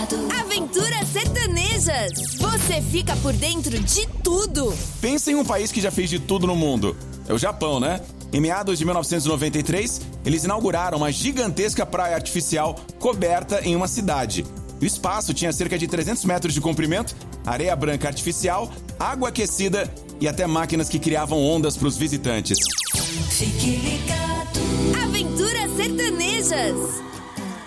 Aventuras Sertanejas. Você fica por dentro de tudo. Pensa em um país que já fez de tudo no mundo. É o Japão, né? Em meados de 1993, eles inauguraram uma gigantesca praia artificial coberta em uma cidade. O espaço tinha cerca de 300 metros de comprimento, areia branca artificial, água aquecida e até máquinas que criavam ondas para os visitantes. Fique ligado. Aventuras Sertanejas.